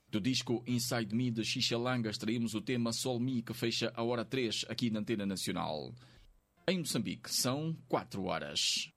Do disco Inside Me de Xixalanga extraímos o tema Sol Me, que fecha a hora 3 aqui na Antena Nacional. Em Moçambique são 4 horas.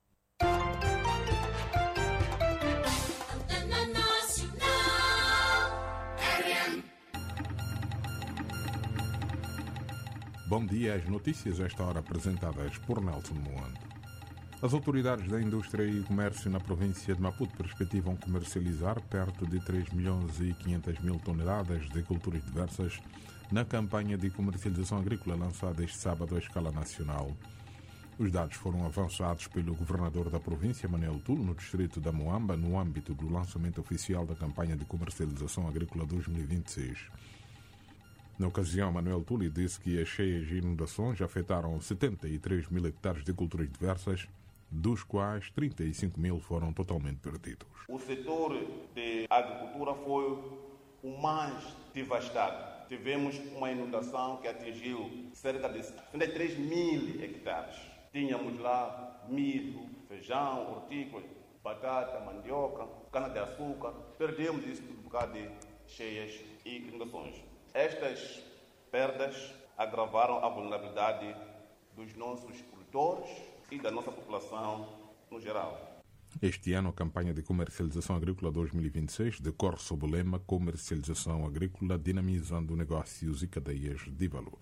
Bom dia, as notícias a esta hora apresentadas por Nelson Moando. As autoridades da indústria e comércio na província de Maputo perspectivam comercializar perto de 3.500.000 toneladas de culturas diversas na campanha de comercialização agrícola lançada este sábado à escala nacional. Os dados foram avançados pelo governador da província, Manuel Tulo, no distrito da Moamba, no âmbito do lançamento oficial da campanha de comercialização agrícola 2026. Na ocasião, Manuel Tulo disse que as cheias e inundações afetaram 73 mil hectares de culturas diversas, dos quais 35 mil foram totalmente perdidos. O setor de agricultura foi o mais devastado. Tivemos uma inundação que atingiu cerca de 73 mil hectares. Tínhamos lá milho, feijão, hortícola, batata, mandioca, cana-de-açúcar. Perdemos isso por causa de cheias e inundações. Estas perdas agravaram a vulnerabilidade dos nossos produtores e da nossa população no geral. Este ano, a campanha de comercialização agrícola 2026 decorre sob o lema Comercialização Agrícola dinamizando negócios e cadeias de valor.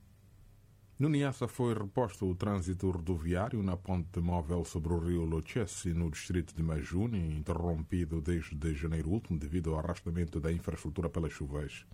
No Niassa foi reposto o trânsito rodoviário na ponte móvel sobre o rio Lochesse, no distrito de Majuni, interrompido desde janeiro último devido ao arrastamento da infraestrutura pelas chuvas.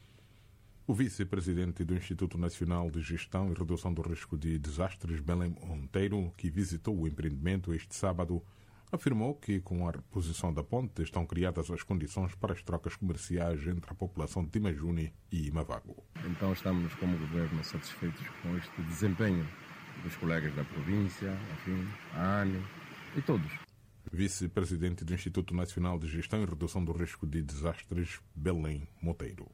O vice-presidente do Instituto Nacional de Gestão e Redução do Risco de Desastres, Belém Monteiro, que visitou o empreendimento este sábado, afirmou que com a reposição da ponte estão criadas as condições para as trocas comerciais entre a população de Majuni e Mavago. Então estamos como governo satisfeitos com este desempenho dos colegas da província, enfim, a ANE e todos. Vice-presidente do Instituto Nacional de Gestão e Redução do Risco de Desastres, Belém Monteiro.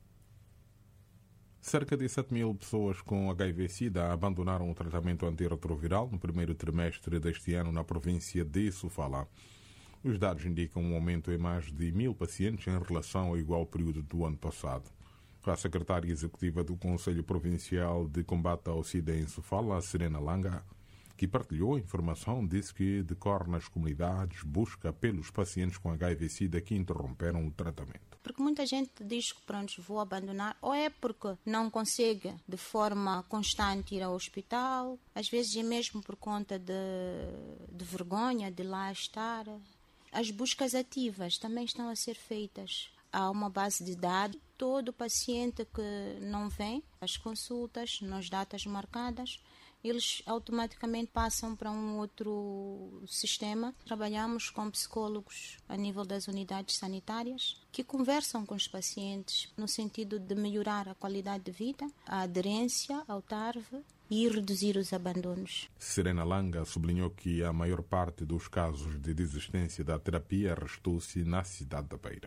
Cerca de 7 mil pessoas com HIV-Sida abandonaram o tratamento antirretroviral no primeiro trimestre deste ano na província de Sofala. Os dados indicam um aumento em mais de 1.000 pacientes em relação ao igual período do ano passado. A secretária executiva do Conselho Provincial de Combate ao SIDA em Sofala, Serena Langa, que partilhou a informação, disse que decorre nas comunidades busca pelos pacientes com HIV-Sida que interromperam o tratamento. Porque muita gente diz que pronto, vou abandonar, ou é porque não consegue de forma constante ir ao hospital, às vezes é mesmo por conta de vergonha de lá estar. As buscas ativas também estão a ser feitas. Há uma base de dados, todo paciente que não vem às consultas, nas datas marcadas, eles automaticamente passam para um outro sistema. Trabalhamos com psicólogos a nível das unidades sanitárias que conversam com os pacientes no sentido de melhorar a qualidade de vida, a aderência ao TARV e reduzir os abandonos. Serena Langa sublinhou que a maior parte dos casos de desistência da terapia restou-se na cidade da Beira.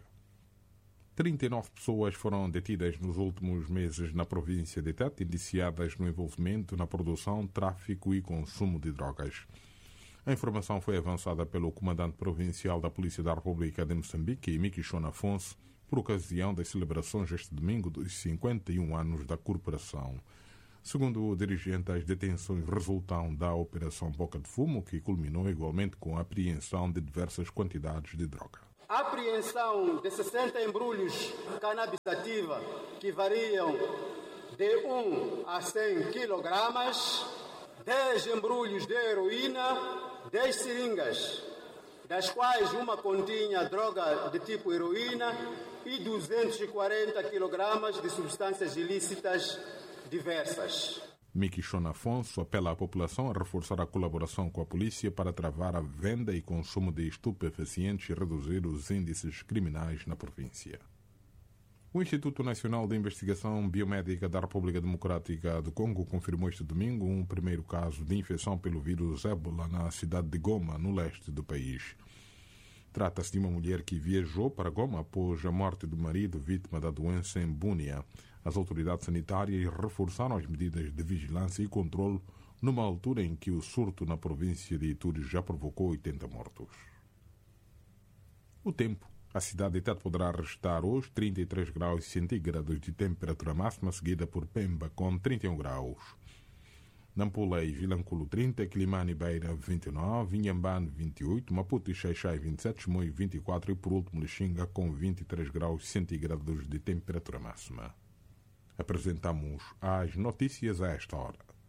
39 pessoas foram detidas nos últimos meses na província de Tete, indiciadas no envolvimento na produção, tráfico e consumo de drogas. A informação foi avançada pelo comandante provincial da Polícia da República de Moçambique, Miquishon Afonso, por ocasião das celebrações este domingo dos 51 anos da corporação. Segundo o dirigente, as detenções resultam da Operação Boca de Fumo, que culminou igualmente com a apreensão de diversas quantidades de droga. A apreensão de 60 embrulhos de cannabis sativa que variam de 1 a 100 quilogramas, 10 embrulhos de heroína, 10 seringas, das quais uma continha droga de tipo heroína e 240 quilogramas de substâncias ilícitas diversas. Miquishon Afonso apela à população a reforçar a colaboração com a polícia para travar a venda e consumo de estupefacientes e reduzir os índices criminais na província. O Instituto Nacional de Investigação Biomédica da República Democrática do Congo confirmou este domingo um primeiro caso de infecção pelo vírus ébola na cidade de Goma, no leste do país. Trata-se de uma mulher que viajou para Goma após a morte do marido vítima da doença em Bunia. As autoridades sanitárias reforçaram as medidas de vigilância e controle numa altura em que o surto na província de Ituri já provocou 80 mortos. O tempo. A cidade de Tete poderá registrar hoje 33 graus centígrados de temperatura máxima, seguida por Pemba com 31 graus. Nampula e Vilanculo 30, Quilimane e Beira 29, Inhambane 28, Maputo e Xai-Xai 27, Chimoio 24 e por último Lixinga com 23 graus centígrados de temperatura máxima. Apresentamos as notícias a esta hora.